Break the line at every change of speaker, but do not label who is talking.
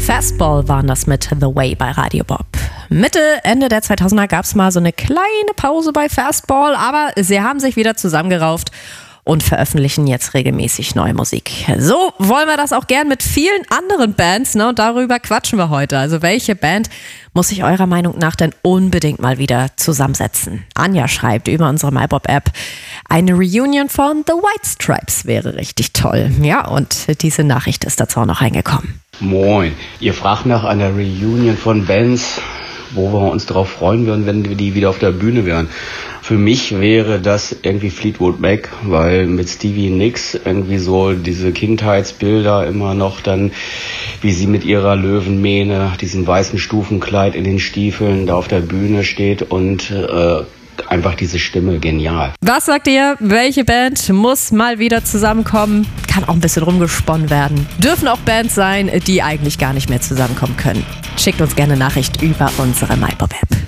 Fastball waren das mit The Way bei Radio Bob. Mitte, Ende der 2000er gab es mal so eine kleine Pause bei Fastball, aber sie haben sich wieder zusammengerauft und veröffentlichen jetzt regelmäßig neue Musik. So wollen wir das auch gern mit vielen anderen Bands, ne? Und darüber quatschen wir heute. Also welche Band muss sich eurer Meinung nach denn unbedingt mal wieder zusammensetzen? Anja schreibt über unsere MyBob-App, eine Reunion von The White Stripes wäre richtig toll. Ja, und diese Nachricht ist dazu auch noch reingekommen.
Moin, ihr fragt nach einer Reunion von Bands, wo wir uns darauf freuen würden, wenn wir die wieder auf der Bühne wären. Für mich wäre das irgendwie Fleetwood Mac, weil mit Stevie Nicks irgendwie so diese Kindheitsbilder immer noch dann, wie sie mit ihrer Löwenmähne, diesem weißen Stufenkleid in den Stiefeln da auf der Bühne steht und einfach diese Stimme genial.
Was sagt ihr? Welche Band muss mal wieder zusammenkommen? Kann auch ein bisschen rumgesponnen werden. Dürfen auch Bands sein, die eigentlich gar nicht mehr zusammenkommen können. Schickt uns gerne eine Nachricht über unsere MyBob-App.